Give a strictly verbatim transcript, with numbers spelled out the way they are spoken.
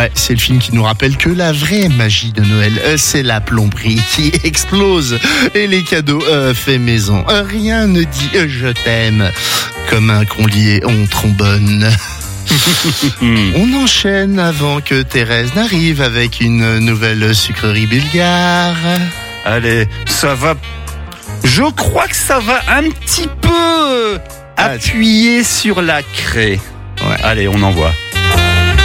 Ouais, c'est le film qui nous rappelle que la vraie magie de Noël, euh, c'est la plomberie qui explose et les cadeaux euh, faits maison. Euh, rien ne dit euh, je t'aime comme un collier en trombone. On enchaîne avant que Thérèse n'arrive avec une nouvelle sucrerie bulgare. Allez, ça va. Je crois que ça va un petit peu appuyer sur la craie. Ouais. Allez, on envoie.